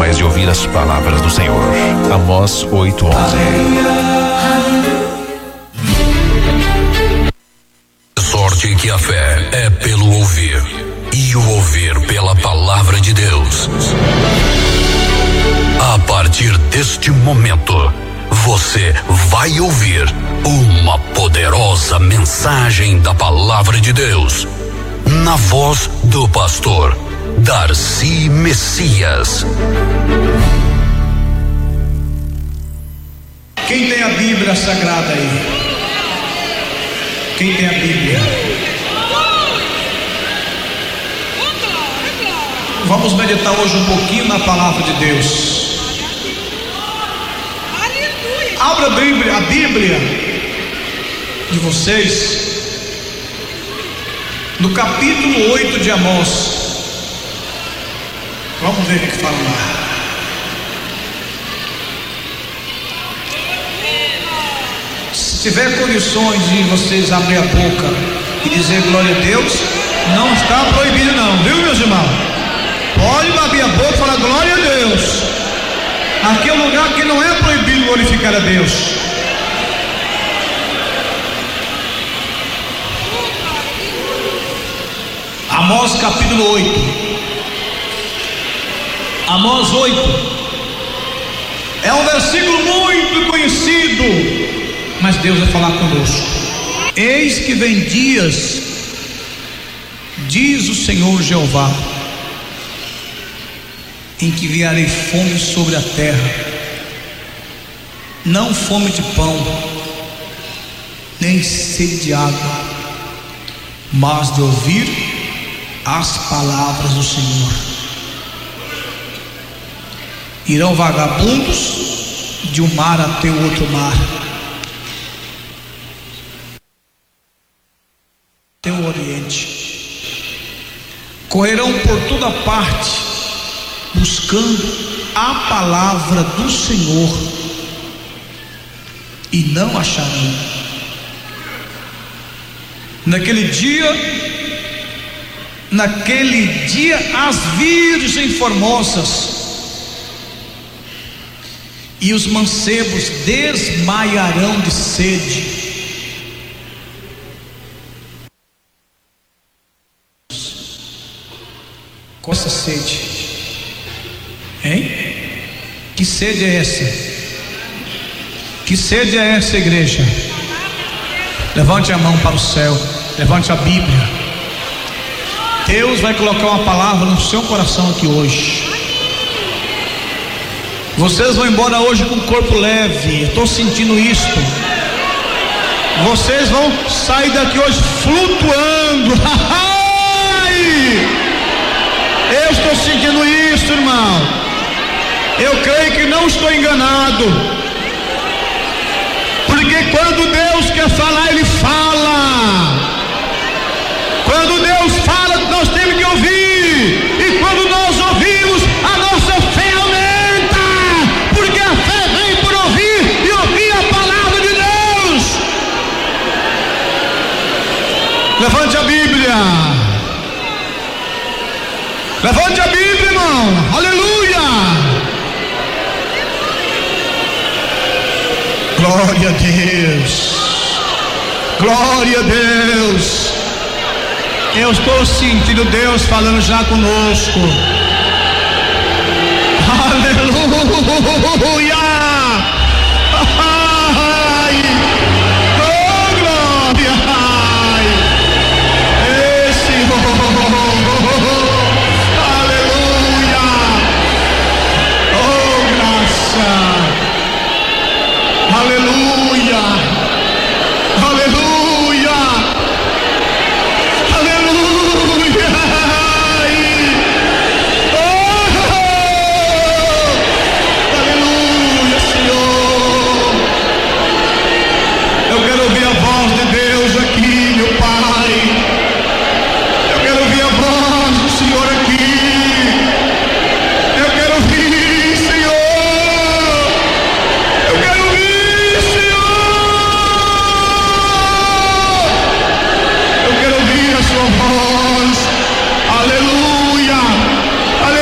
mas de ouvir as palavras do Senhor. Amós 8:11. Sorte que a fé é pelo ouvir, e o ouvir pela palavra de Deus. A partir deste momento, você vai ouvir uma poderosa mensagem da palavra de Deus, na voz do pastor Darcy Messias. Quem tem a Bíblia Sagrada aí? Quem tem a Bíblia? Vamos meditar hoje um pouquinho na palavra de Deus. Abra a Bíblia de vocês no capítulo 8 de Amós. Vamos ver o que fala lá. Se tiver condições de vocês abrir a boca e dizer glória a Deus, não está proibido não, viu, meus irmãos? Pode abrir a boca e falar glória a Deus. Aqui é um lugar que não é proibido glorificar a Deus. Amós capítulo 8. Amós 8 é um versículo muito conhecido, mas Deus vai falar conosco. Eis que vem dias, diz o Senhor Jeová, em que enviarei fome sobre a terra, não fome de pão, nem sede de água, mas de ouvir as palavras do Senhor. Irão vagabundos de um mar até o outro mar, até o oriente, correrão por toda parte, buscando a palavra do Senhor, e não acharão. Naquele dia as virgens formosas e os mancebos desmaiarão de sede. Qual essa sede? Hein? Que sede é essa? Que sede é essa, igreja? Levante a mão para o céu, levante a Bíblia. Deus vai colocar uma palavra no seu coração aqui hoje. Vocês vão embora hoje com o corpo leve, eu estou sentindo isto. Vocês vão sair daqui hoje flutuando. Eu estou sentindo isso, irmão. Eu creio que não estou enganado, porque quando Deus quer falar, Ele fala. Quando Deus fala, nós temos que ouvir, e quando nós ouvimos, a nossa fé aumenta, porque a fé vem por ouvir, e ouvir a palavra de Deus. Levante a Bíblia. Levante a Bíblia, irmão. Aleluia. Glória a Deus. Glória a Deus. Eu estou sentindo Deus falando já conosco.